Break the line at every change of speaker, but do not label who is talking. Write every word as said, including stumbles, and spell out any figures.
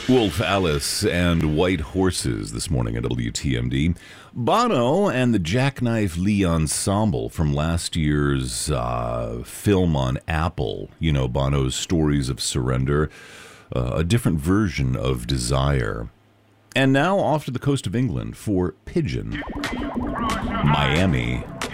Wolf Alice and White Horses this morning at W T M D. Bono and the Jackknife Lee Ensemble from last year's uh, film on Apple. You know, Bono's Stories of Surrender, uh, a different version of Desire. And now off to the coast of England for Pigeon, Miami.